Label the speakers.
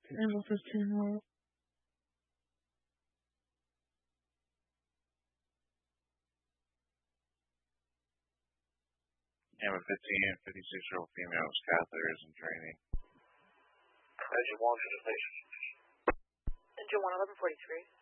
Speaker 1: Level 15 roll.
Speaker 2: I'm a 56-year-old female with catheters and training.
Speaker 3: Engine 1, Engine 1, 1143.